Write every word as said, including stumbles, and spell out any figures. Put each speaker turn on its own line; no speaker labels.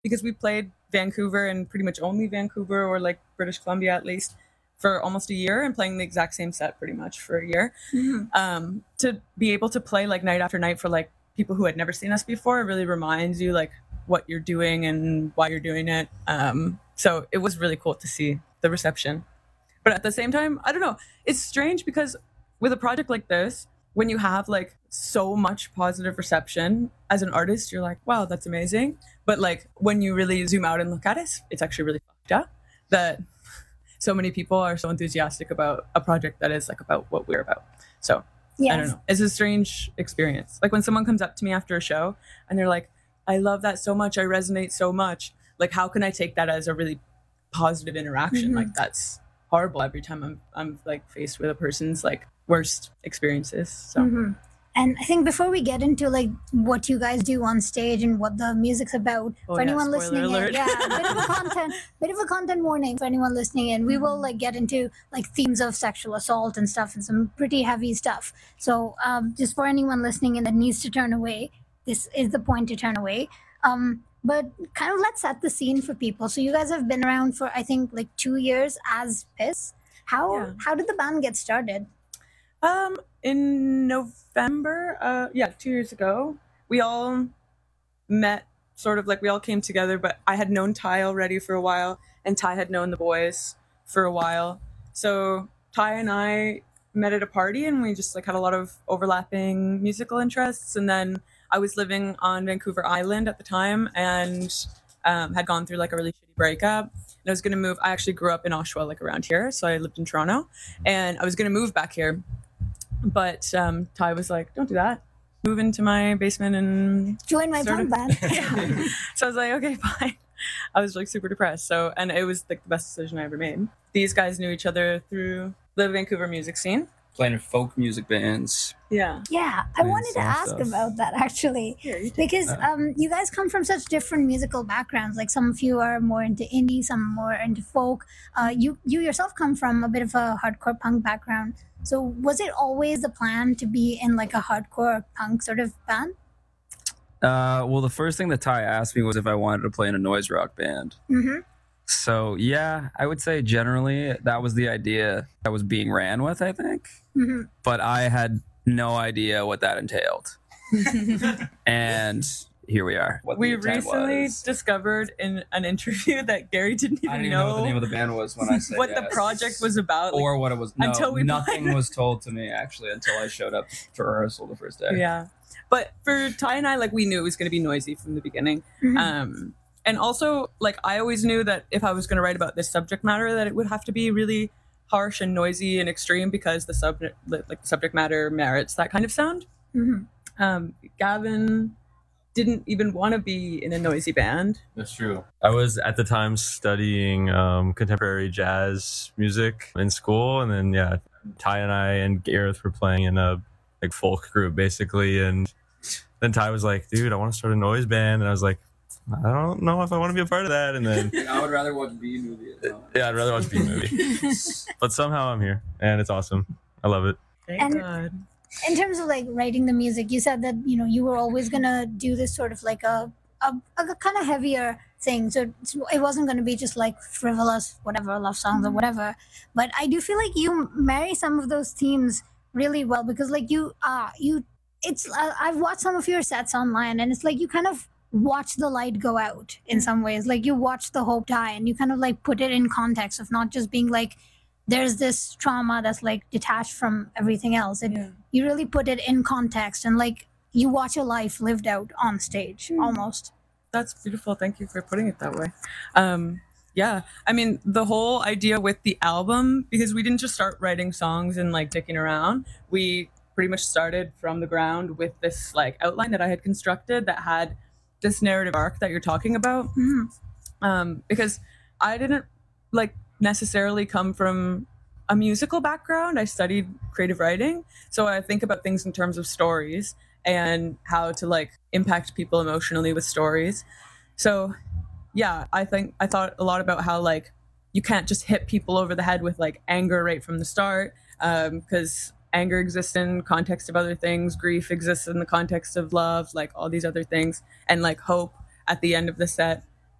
because we played Vancouver and pretty much only Vancouver, or like British Columbia at least, for almost a year, and playing the exact same set pretty much for a year. Mm-hmm. Um, to be able to play like night after night for like people who had never seen us before, it really reminds you like what you're doing and why you're doing it. Um, so it was really cool to see the reception. But at the same time, I don't know, it's strange because with a project like this, when you have like so much positive reception as an artist, you're like, wow, that's amazing. But like when you really zoom out and look at it, it's actually really fucked up that so many people are so enthusiastic about a project that is like about what we're about. So yes. I don't know. It's a strange experience. Like when someone comes up to me after a show and they're like, I love that so much. I resonate so much. Like, how can I take that as a really positive interaction? Mm-hmm. Like that's horrible every time I'm, I'm like faced with a person's like worst experiences. So.
Mm-hmm. And I think before we get into like what you guys do on stage and what the music's about, oh, for yeah, anyone listening alert. in, yeah, bit of a content, bit of a content warning for anyone listening in. We will like get into like themes of sexual assault and stuff and some pretty heavy stuff. So um, just for anyone listening in that needs to turn away, this is the point to turn away. Um, but kind of let's set the scene for people. So you guys have been around for I think like two years as Piss. How yeah. how did the band get started?
Um, in November, uh, yeah, two years ago, we all met sort of like we all came together, but I had known Ty already for a while and Ty had known the boys for a while. So Ty and I met at a party and we just like had a lot of overlapping musical interests. And then I was living on Vancouver Island at the time and um, had gone through like a really shitty breakup. And I was going to move. I actually grew up in Oshawa, like around here. So I lived in Toronto and I was going to move back here. But um, Ty was like, don't do that. Move into my basement and
join my punk band.
So I was like, okay, fine. I was like super depressed. So, and it was like the best decision I ever made. These guys knew each other through the Vancouver music scene.
Playing in folk music bands.
Yeah.
Yeah. I wanted to ask stuff. about that actually.
Here,
because um, you guys come from such different musical backgrounds. Like some of you are more into indie, some more into folk. Uh, you, you yourself come from a bit of a hardcore punk background. So was it always the plan to be in like a hardcore punk sort of band?
Uh, well, the first thing that Ty asked me was if I wanted to play in a noise rock band. Mm-hmm. So yeah, I would say generally that was the idea that was being ran with, I think. Mm-hmm. But I had no idea what that entailed. And here we are.
What we recently was. discovered in an interview that Gary didn't even,
I didn't
know,
know what the name of the band was when I said
what
yes.
the project was about.
Or like, what it was. No,
until we
nothing
played.
was told to me actually until I showed up for rehearsal the first day.
Yeah. But for Ty and I, like we knew it was going to be noisy from the beginning. Mm-hmm. Um, and also, like I always knew that if I was going to write about this subject matter, that it would have to be really harsh and noisy and extreme because the sub like the subject matter merits that kind of sound. Mm-hmm. Um, Gavin didn't even want to be in a noisy band.
That's true. I was at the time studying um, contemporary jazz music in school, and then yeah, Ty and I and Gareth were playing in a like folk group basically, and then Ty was like, "Dude, I want to start a noise band," and I was like, I don't know if I want to be a part of that. And then
I would rather watch B movie.
Yeah, I'd rather watch B movie. But somehow I'm here, and it's awesome. I love it.
Thank
and
God.
In terms of like writing the music, you said that you know you were always gonna do this sort of like a a, a kind of heavier thing. So it wasn't gonna be just like frivolous, whatever love songs or whatever. But I do feel like you marry some of those themes really well because like you uh you it's uh, I've watched some of your sets online and it's like you kind of watch the light go out in some ways. Like you watch the hope die and you kind of like put it in context of not just being like there's this trauma that's like detached from everything else. And yeah. you really put it in context and like you watch a life lived out on stage mm. almost.
That's beautiful. Thank you for putting it that way. Um, yeah. I mean, the whole idea with the album, because we didn't just start writing songs and like dicking around. We pretty much started from the ground with this like outline that I had constructed that had this narrative arc that you're talking about. Mm-hmm. Um, because I didn't like necessarily come from a musical background. I studied creative writing. So I think about things in terms of stories and how to like impact people emotionally with stories. So yeah, I think I thought a lot about how like you can't just hit people over the head with like anger right from the start, um, because anger exists in context of other things, grief exists in the context of love, like all these other things, and like hope at the end of the set